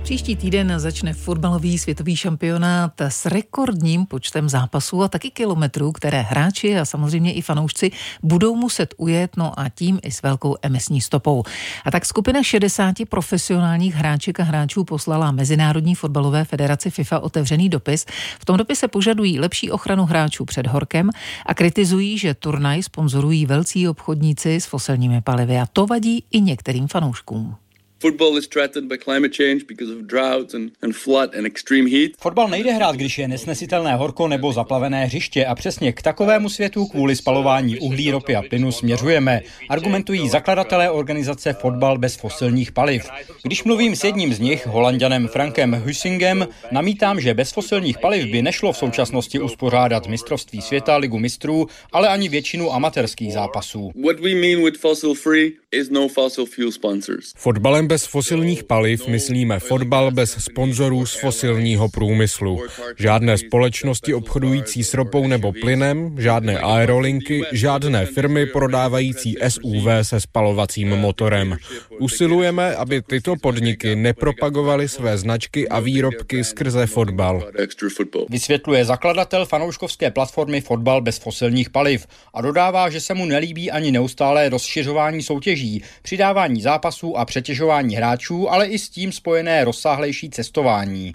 Příští týden začne fotbalový světový šampionát s rekordním počtem zápasů a taky kilometrů, které hráči a samozřejmě i fanoušci budou muset ujet, no a tím i s velkou emisní stopou. A tak skupina 60 profesionálních hráček a hráčů poslala Mezinárodní fotbalové federaci FIFA otevřený dopis. V tom dopise požadují lepší ochranu hráčů před horkem a kritizují, že turnaj sponzorují velcí obchodníci s fosilními palivy a to vadí i některým fanouškům. Football is threatened by climate change because of drought and flood and extreme heat. Fotbal nejde hrát, když je nesnesitelné horko nebo zaplavené hřiště a přesně k takovému světu kvůli spalování uhlí, ropy a plynu směřujeme, argumentují zakladatelé organizace Fotbal bez fosilních paliv. Když mluvím s jedním z nich, Holanďanem Frankem Hussingem, namítám, že bez fosilních paliv by nešlo v současnosti uspořádat mistrovství světa, ligu mistrů, ale ani většinu amatérských zápasů. What we mean with fossil free is no fossil fuel sponsors. Fotbalem bez fosilních paliv myslíme fotbal bez sponzorů z fosilního průmyslu. Žádné společnosti obchodující s ropou nebo plynem, žádné aerolinky, žádné firmy prodávající SUV se spalovacím motorem. Usilujeme, aby tyto podniky nepropagovaly své značky a výrobky skrze fotbal. Vysvětluje zakladatel fanouškovské platformy Fotbal bez fosilních paliv a dodává, že se mu nelíbí ani neustálé rozšiřování soutěží, přidávání zápasů a přetěžování hráčů, ale i s tím spojené rozsáhlejší cestování.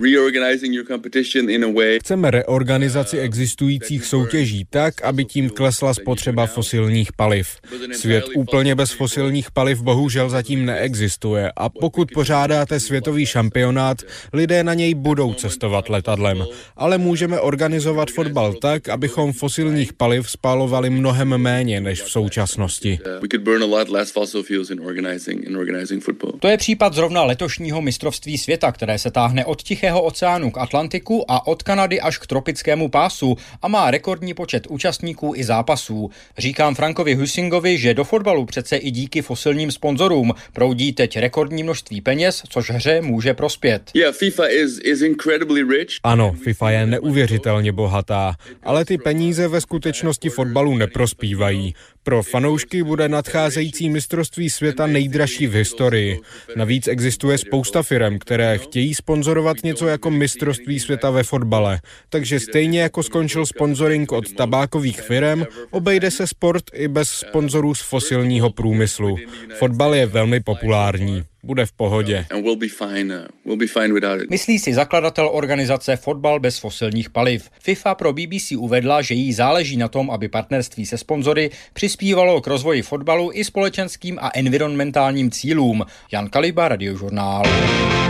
Chceme reorganizaci existujících soutěží tak, aby tím klesla spotřeba fosilních paliv. Svět úplně bez fosilních paliv bohužel zatím neexistuje a pokud pořádáte světový šampionát, lidé na něj budou cestovat letadlem. Ale můžeme organizovat fotbal tak, abychom fosilních paliv spalovali mnohem méně než v současnosti. To je případ zrovna letošního mistrovství světa, které se táhne od Tichého oceánu k Atlantiku a od Kanady až k tropickému pásu a má rekordní počet účastníků i zápasů. Říkám Frankovi Hussingovi, že do fotbalu přece i díky fosilním sponzorům proudí teď rekordní množství peněz, což hře může prospět. Ano, FIFA je neuvěřitelně bohatá, ale ty peníze ve skutečnosti fotbalu neprospívají. Pro fanoušky bude nadcházející mistrovství světa nejdražší v historii. Navíc existuje spousta firem, které chtějí sponzorovat něco jako mistrovství světa ve fotbale. Takže stejně jako skončil sponzoring od tabákových firem, obejde se sport i bez sponzorů z fosilního průmyslu. Fotbal je velmi populární. Bude v pohodě. Myslí si zakladatel organizace Fotbal bez fosilních paliv. FIFA pro BBC uvedla, že jí záleží na tom, aby partnerství se sponzory přispívalo k rozvoji fotbalu i společenským a environmentálním cílům. Jan Kaliba, Radiožurnál.